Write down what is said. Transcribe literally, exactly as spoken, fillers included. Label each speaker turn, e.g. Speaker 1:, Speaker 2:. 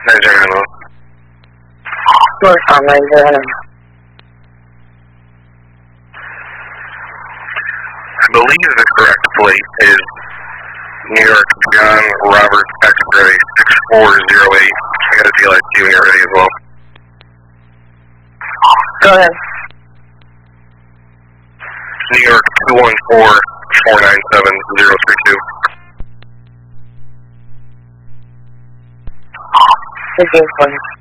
Speaker 1: nine zero nine one.
Speaker 2: Northbound nine zero nine.
Speaker 1: I believe the correct plate is New York John Robert X-ray six four zero eight. I got a D L I Q when you're ready as well.
Speaker 2: Go ahead.
Speaker 1: New York two one four, four nine seven, zero three two.
Speaker 2: Thank you.